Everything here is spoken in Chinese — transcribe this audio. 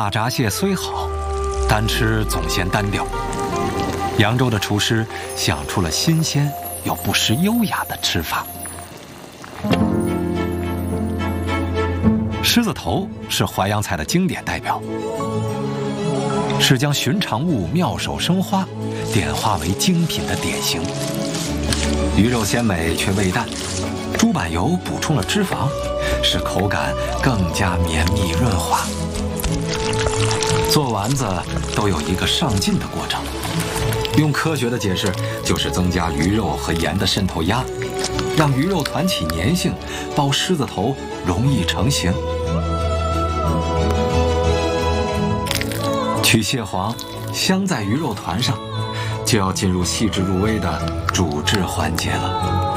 大闸蟹虽好，单吃总嫌单调。扬州的厨师想出了新鲜又不失优雅的吃法。狮子头是淮扬菜的经典代表，是将寻常物妙手生花点化为精品的典型。鱼肉鲜美却味淡，猪板油补充了脂肪，使口感更加绵密润滑。做丸子都有一个上劲的过程，用科学的解释，就是增加鱼肉和盐的渗透压，让鱼肉团起粘性，包狮子头容易成型。取蟹黄，镶在鱼肉团上，就要进入细致入微的煮制环节了。